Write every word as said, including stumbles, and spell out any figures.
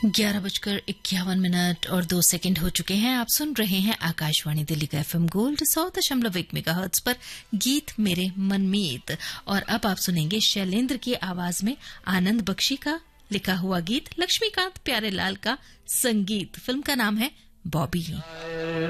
ग्यारह बजकर इक्यावन मिनट और दो सेकंड हो चुके हैं। आप सुन रहे हैं आकाशवाणी दिल्ली का एफएम गोल्ड सौ दशमलव एक मेगाहर्ट्ज पर गीत मेरे मनमीत। और अब आप सुनेंगे शैलेंद्र की आवाज में आनंद बख्शी का लिखा हुआ गीत, लक्ष्मीकांत प्यारेलाल का संगीत। फिल्म का नाम है बॉबी।